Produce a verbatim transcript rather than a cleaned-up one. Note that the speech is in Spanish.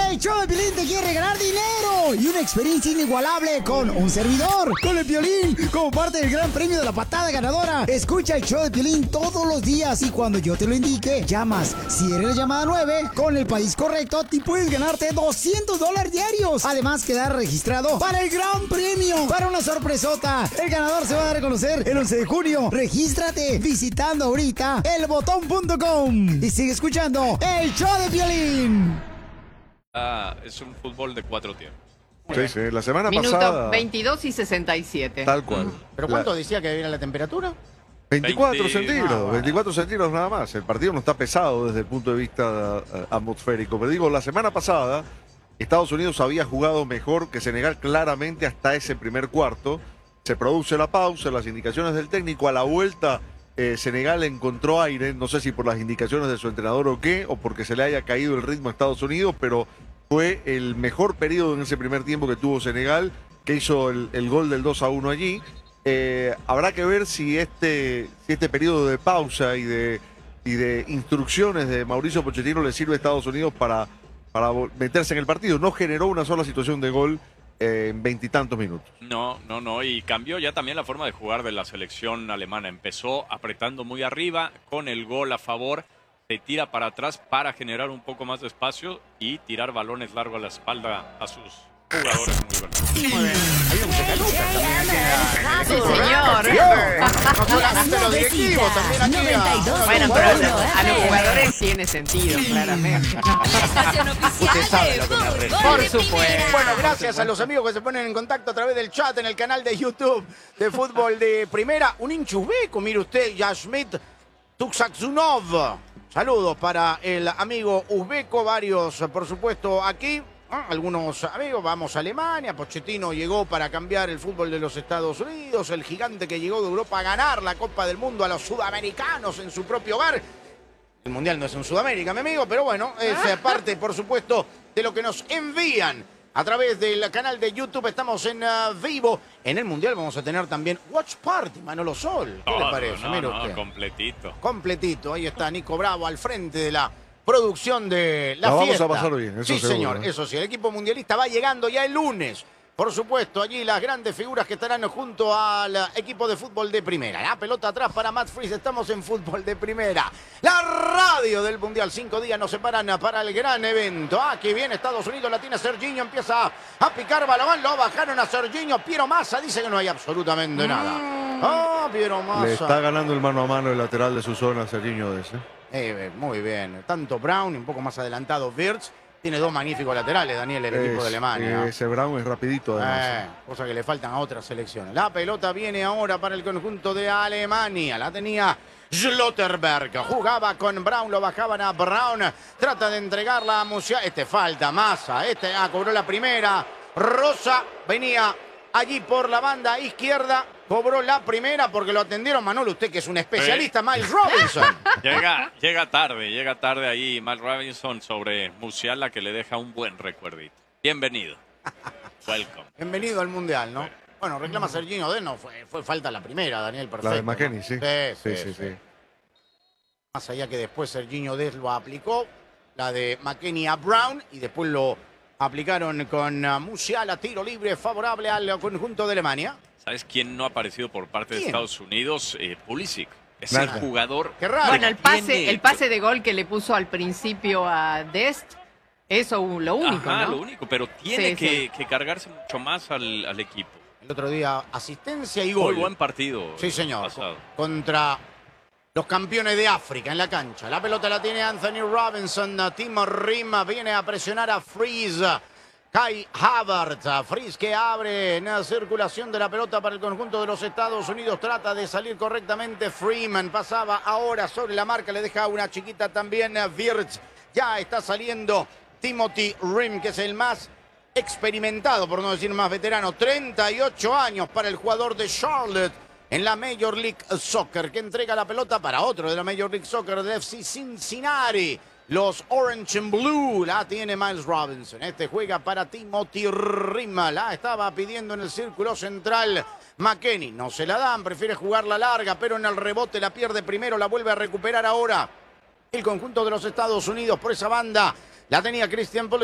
El show de Piolín te quiere regalar dinero y una experiencia inigualable con un servidor, con el Piolín, como parte del gran premio de la patada ganadora. Escucha el show de Piolín todos los días y cuando yo te lo indique, llamas. Si eres la llamada nueve, con el país correcto, te puedes ganarte doscientos dólares diarios. Además, quedar registrado para el gran premio, para una sorpresota. El ganador se va a dar a conocer el once de junio. Regístrate visitando ahorita el botón punto com y sigue escuchando el show de Piolín. Ah, es un fútbol de cuatro tiempos. Sí, sí, la semana Minuto pasada. veintidós y sesenta y siete. Tal cual. ¿Pero cuánto la... decía que era la temperatura? veinticuatro veinte... centígrados, Ah, bueno. veinticuatro centígrados nada más. El partido no está pesado desde el punto de vista uh, atmosférico. Pero digo, la semana pasada Estados Unidos había jugado mejor que Senegal claramente hasta ese primer cuarto. Se produce la pausa, las indicaciones del técnico. A la vuelta, eh, Senegal encontró aire. No sé si por las indicaciones de su entrenador o qué, o porque se le haya caído el ritmo a Estados Unidos, pero fue el mejor periodo en ese primer tiempo que tuvo Senegal, que hizo el, el gol del dos a uno allí. Eh, habrá que ver si este, si este periodo de pausa y de, y de instrucciones de Mauricio Pochettino le sirve a Estados Unidos para, para meterse en el partido. No generó una sola situación de gol eh, en veintitantos minutos. No, no, no. Y cambió ya también la forma de jugar de la selección alemana. Empezó apretando muy arriba, con el gol a favor. Se tira para atrás para generar un poco más de espacio y tirar balones largos a la espalda a sus jugadores. Muy Muy bien. Hay un secalucha también aquí. Sí, señor. No solamente los directivos, también aquí. a- Bueno, pero a los, a los jugadores tiene sentido, claramente. Usted sabe lo que me refiero. Por supuesto. Bueno, gracias a los amigos que se ponen en contacto a través del chat en el canal de YouTube de Fútbol de Primera. Un hinchusbeco, mire usted, Yashmit Tuxaxunov. Saludos para el amigo uzbeco, varios, por supuesto, aquí. Ah, algunos amigos, vamos a Alemania. Pochettino llegó para cambiar el fútbol de los Estados Unidos. El gigante que llegó de Europa a ganar la Copa del Mundo a los sudamericanos en su propio hogar. El Mundial no es en Sudamérica, mi amigo, pero bueno, es parte, por supuesto, de lo que nos envían a través del canal de YouTube. Estamos en uh, vivo. En el Mundial vamos a tener también Watch Party, Manolo Sol. ¿Qué Todo, le parece? no, Mire no, usted. completito. Completito. Ahí está Nico Bravo al frente de la producción de la, La vamos fiesta. a pasar bien, eso sí, seguro, señor, ¿eh? eso sí. El equipo mundialista va llegando ya el lunes. Por supuesto, allí las grandes figuras que estarán junto al equipo de fútbol de primera. La pelota atrás para Matt Freeze. Estamos en fútbol de primera. La radio del Mundial. Cinco días nos separan para el gran evento. Aquí viene Estados Unidos. La tiene Serginho. Empieza a picar balón. Lo bajaron a Serginho. Piero Massa dice que no hay absolutamente nada. Ah, Piero Massa. Le está ganando el mano a mano el lateral de su zona, Serginho de ese. Eh, muy bien. Tanto Brown y un poco más adelantado Wirtz. Tiene dos magníficos laterales, Daniel, el equipo de Alemania. Eh, ese Brown es rapidito, además. Eh, cosa que le faltan a otras selecciones. La pelota viene ahora para el conjunto de Alemania. La tenía Schlotterberg. Jugaba con Brown, lo bajaban a Brown. Trata de entregarla a Musiala. Este falta, Massa. Este ah, cobró la primera. Rosa venía allí por la banda izquierda. Cobró la primera porque lo atendieron. Manolo, usted que es un especialista, Miles Robinson. Llega, llega tarde, llega tarde ahí Mal Robinson sobre Musiala, que le deja un buen recuerdito. Bienvenido. Welcome. Bienvenido al Mundial, ¿no? Bueno, reclama Serginho de no, fue, fue falta la primera, Daniel, perfecto. La de McKennie, ¿no? sí. Sí, sí, Sí, sí, sí. sí. Más allá que después Serginho Dest lo aplicó, la de McKennie a Brown, y después lo aplicaron con uh, Musiala, tiro libre favorable al conjunto de Alemania. ¿Sabes quién no ha aparecido por parte de ¿Quién? Estados Unidos? Eh, Pulisic. Es Nada. el jugador. Qué raro. Bueno, el pase, Tiene- el pase de gol que le puso al principio a Dest, eso lo único, Ajá, ¿no? lo único, pero tiene Sí, que, sí. que cargarse mucho más al, al equipo. El otro día, asistencia y Muy gol. buen partido. Sí, señor. pasado. Contra los campeones de África en la cancha. La pelota la tiene Anthony Robinson. Timo Rima viene a presionar a Freeze. Kai Havertz. Freeze que abre en la circulación de la pelota para el conjunto de los Estados Unidos. Trata de salir correctamente. Freeman pasaba ahora sobre la marca. Le deja una chiquita también a Wirtz. Ya está saliendo Timothy Rim, que es el más experimentado, por no decir más veterano. treinta y ocho años para el jugador de Charlotte en la Major League Soccer, que entrega la pelota para otro de la Major League Soccer, de F C Cincinnati. Los Orange and Blue la tiene Miles Robinson. Este juega para Timothy Rima. La estaba pidiendo en el círculo central McKennie. No se la dan, prefiere jugarla larga, pero en el rebote la pierde primero, la vuelve a recuperar ahora el conjunto de los Estados Unidos por esa banda. La tenía Christian Pulisic.